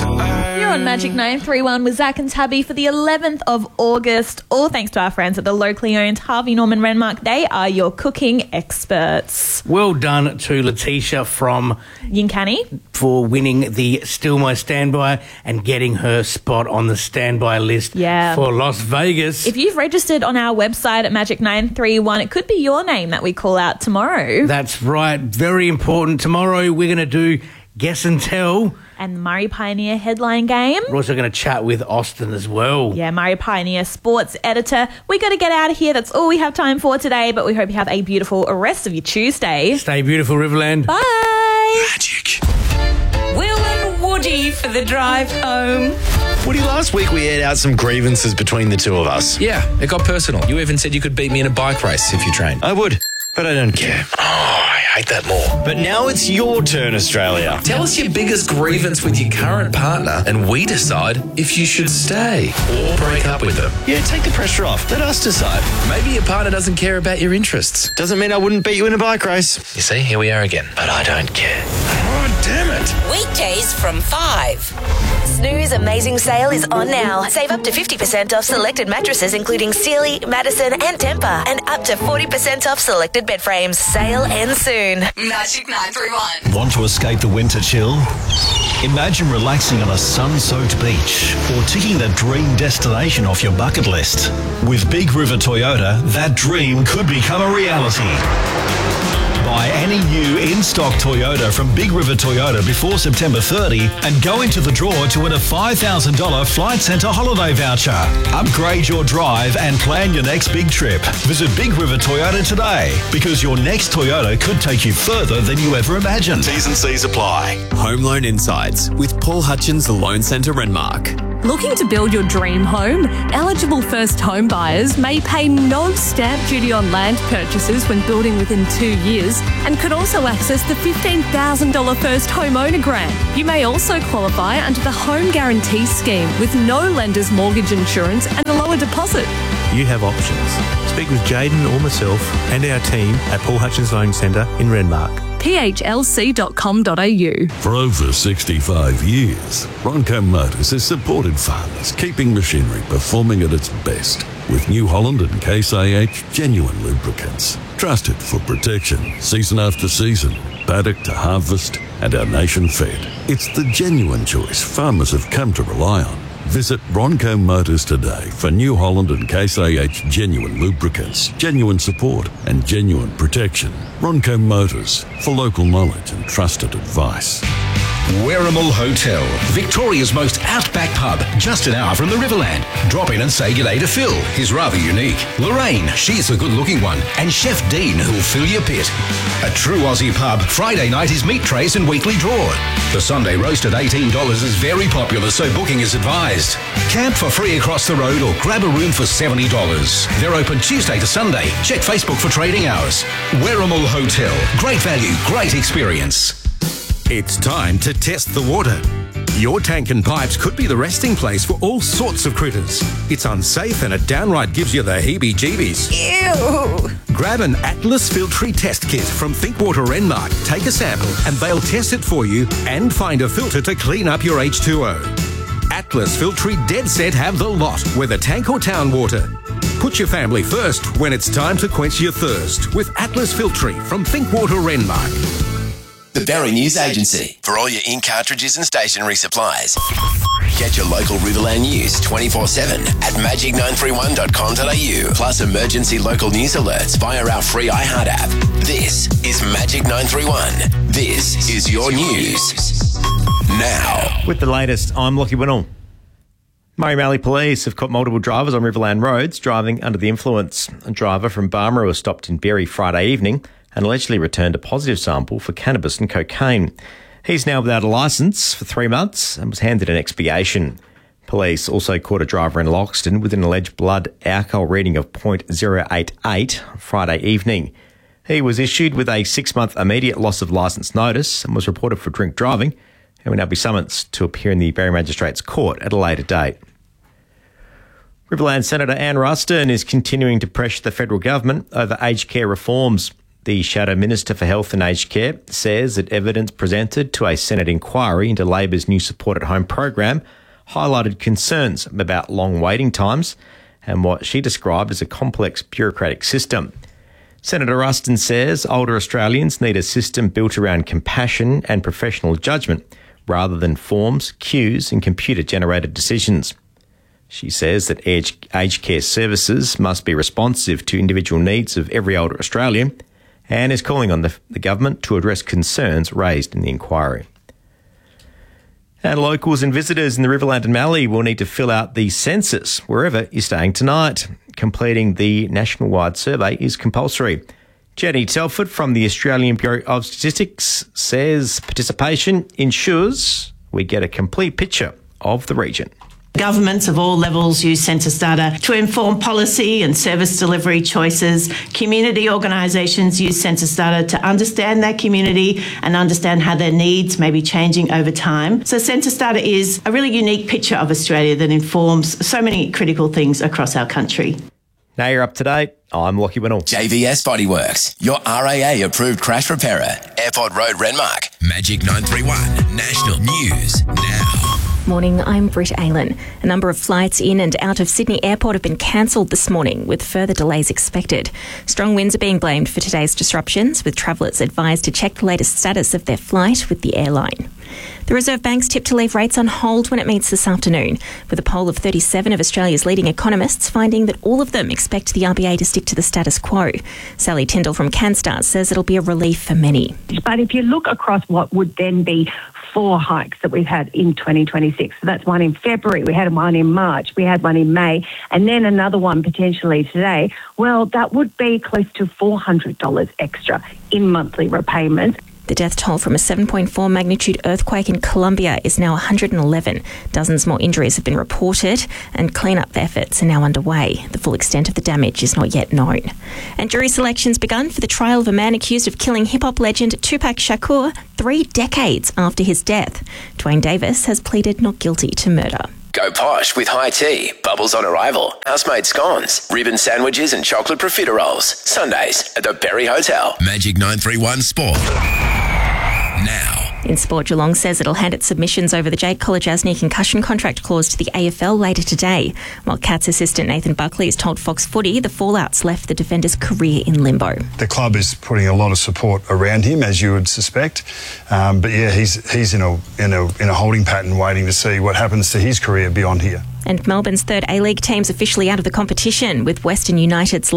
to earn. You're on Magic 931 with Zach and Tabby for the 11th of August. All thanks to our friends at the locally owned Harvey Norman Renmark. They are your cooking experts. Well done to Letitia from Yinkanni for winning the Still My Standby and getting her spot on the standby list for Las Vegas. If you've registered on our website at Magic 931, it could be your name that we call out tomorrow. That's right. Very important. Tomorrow we're going to do Guess and Tell. And the Murray Pioneer headline game. We're also going to chat with Austin as well. Yeah, Murray Pioneer sports editor. We got to get out of here. That's all we have time for today, but we hope you have a beautiful rest of your Tuesday. Stay beautiful, Riverland. Bye. Magic. Will and Woody for the drive home. Woody, last week we aired out some grievances between the two of us. Yeah, it got personal. You even said you could beat me in a bike race if you trained. I would, but I don't care. Oh, I hate that more. But now it's your turn, Australia. Tell us your biggest grievance with your current partner and we decide if you should stay or break up with them. Yeah, take the pressure off. Let us decide. Maybe your partner doesn't care about your interests. Doesn't mean I wouldn't beat you in a bike race. You see, here we are again. But I don't care. Oh, damn it. Weekdays from 5. Snooze Amazing Sale is on now. Save up to 50% off selected mattresses including Sealy, Madison and Tempur, and up to 40% off selected bed frames. Sale ends soon. Magic 931. Want to escape the winter chill? Imagine relaxing on a sun-soaked beach or ticking that dream destination off your bucket list. With Big River Toyota, that dream could become a reality. Buy any new in-stock Toyota from Big River Toyota before September 30 and go into the draw to win a $5,000 Flight Centre holiday voucher. Upgrade your drive and plan your next big trip. Visit Big River Toyota today because your next Toyota could take you further than you ever imagined. T's and C's apply. Home Loan Insights with Paul Hutchins, the Loan Centre Renmark. Looking to build your dream home? Eligible first home buyers may pay no stamp duty on land purchases when building within 2 years and could also access the $15,000 first homeowner grant. You may also qualify under the Home Guarantee Scheme with no lender's mortgage insurance and a lower deposit. You have options. Speak with Jaden or myself and our team at Paul Hutchins Loan Centre in Renmark. phlc.com.au. For over 65 years, Ronco Motors has supported farmers, keeping machinery performing at its best with New Holland and Case IH genuine lubricants. Trusted for protection season after season, paddock to harvest, and our nation fed. It's the genuine choice farmers have come to rely on. Visit Ronco Motors today for New Holland and Case IH genuine lubricants, genuine support and genuine protection. Ronco Motors, for local knowledge and trusted advice. Werribee Hotel, Victoria's most outback pub, just an hour from the Riverland. Drop in and say g'day to Phil, he's rather unique. Lorraine, she's the good-looking one. And Chef Dean, who'll fill your pit. A true Aussie pub, Friday night is meat trays and weekly draw. The Sunday roast at $18 is very popular, so booking is advised. Camp for free across the road or grab a room for $70. They're open Tuesday to Sunday. Check Facebook for trading hours. Werribee Hotel, great value, great experience. It's time to test the water. Your tank and pipes could be the resting place for all sorts of critters. It's unsafe and it downright gives you the heebie-jeebies. Ew. Grab an Atlas Filtry test kit from Thinkwater Renmark. Take a sample and they'll test it for you and find a filter to clean up your H2O. Atlas Filtry Dead Set have the lot, whether tank or town water. Put your family first when it's time to quench your thirst with Atlas Filtry from Thinkwater Renmark. The Berry News Agency for all your ink cartridges and stationery supplies. Get your local Riverland news 24/7 at magic931.com.au. Plus emergency local news alerts via our free iHeart app. This is Magic 931. This is your news. Now. With the latest, I'm Lockie Winnell. Murray Valley Police have caught multiple drivers on Riverland roads driving under the influence. A driver from Barmera was stopped in Berry Friday evening and allegedly returned a positive sample for cannabis and cocaine. He's now without a licence for 3 months and was handed an expiation. Police also caught a driver in Loxton with an alleged blood alcohol reading of .088 Friday evening. He was issued with a 6-month immediate loss of licence notice and was reported for drink driving and will now be summoned to appear in the Berry Magistrates Court at a later date. Riverland Senator Anne Ruston is continuing to pressure the federal government over aged care reforms. The Shadow Minister for Health and Aged Care says that evidence presented to a Senate inquiry into Labor's new Support at Home program highlighted concerns about long waiting times and what she described as a complex bureaucratic system. Senator Ruston says older Australians need a system built around compassion and professional judgment rather than forms, queues and computer-generated decisions. She says that aged care services must be responsive to individual needs of every older Australian and is calling on the government to address concerns raised in the inquiry. And locals and visitors in the Riverland and Mallee will need to fill out the census wherever you're staying tonight. Completing the national-wide survey is compulsory. Jenny Telford from the Australian Bureau of Statistics says participation ensures we get a complete picture of the region. Governments of all levels use census data to inform policy and service delivery choices. Community organisations use census data to understand their community and understand how their needs may be changing over time. So census data is a really unique picture of Australia that informs so many critical things across our country. Now you're up to date. I'm Lachie Winnell. JVS Bodyworks, your RAA approved crash repairer. Airport Road, Renmark. Magic 931 National News now. Morning, I'm Britt Aylan. A number of flights in and out of Sydney Airport have been cancelled this morning, with further delays expected. Strong winds are being blamed for today's disruptions, with travellers advised to check the latest status of their flight with the airline. The Reserve Bank's tipped to leave rates on hold when it meets this afternoon, with a poll of 37 of Australia's leading economists finding that all of them expect the RBA to stick to the status quo. Sally Tyndall from CanStar says it'll be a relief for many. But if you look across what would then be 4 hikes that we've had in 2026, so that's one in February, we had one in March, we had one in May, and then another one potentially today, well, that would be close to $400 extra in monthly repayments. The death toll from a 7.4 magnitude earthquake in Colombia is now 111. Dozens more injuries have been reported and clean-up efforts are now underway. The full extent of the damage is not yet known. And jury selection's begun for the trial of a man accused of killing hip-hop legend Tupac Shakur 3 decades after his death. Dwayne Davis has pleaded not guilty to murder. Go posh with high tea, bubbles on arrival, house-made scones, ribbon sandwiches and chocolate profiteroles. Sundays at the Berry Hotel. Magic 931 Sport. Now. In sport, Geelong says it'll hand its submissions over the Jake Kolodjasny concussion contract clause to the AFL later today, while Cats assistant Nathan Buckley has told Fox Footy the fallout's left the defender's career in limbo. The club is putting a lot of support around him, as you would suspect, but yeah, he's in a holding pattern, waiting to see what happens to his career beyond here. And Melbourne's third A-League team's officially out of the competition, with Western United's